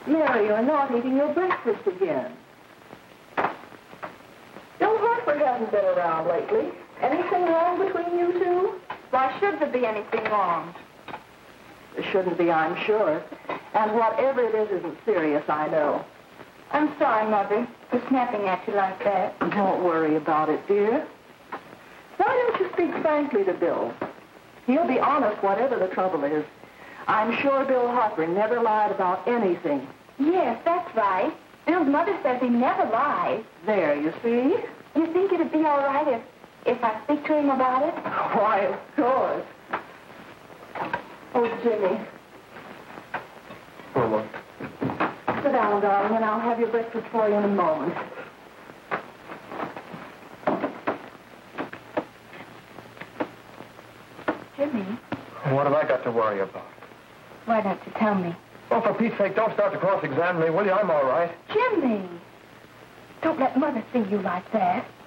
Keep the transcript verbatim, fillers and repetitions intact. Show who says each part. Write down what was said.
Speaker 1: Mary, you're not eating your breakfast again. Bill Hartford hasn't been around lately. Anything wrong between you two?
Speaker 2: Why should there be anything wrong?
Speaker 1: There shouldn't be, I'm sure. And whatever it is isn't serious, I know.
Speaker 2: I'm sorry, Mother, for snapping at you like that.
Speaker 1: Don't worry about it, dear. Why don't you speak frankly to Bill? He'll be honest whatever the trouble is. I'm sure Bill Hartford never lied about anything.
Speaker 2: Yes, that's right. Bill's mother says he never lies.
Speaker 1: There, you see?
Speaker 2: You think it'd be all right if, if I speak to him about it?
Speaker 1: Why, of course. Oh, Jimmy.
Speaker 3: For what?
Speaker 1: Sit down, darling, and I'll have your breakfast for you in a moment.
Speaker 2: Jimmy,
Speaker 3: What have I got to worry about?
Speaker 2: why don't you tell me?
Speaker 3: Oh, for Pete's sake, don't start to cross-examine me, will you? I'm all right.
Speaker 2: Jimmy! Don't let Mother see you like that.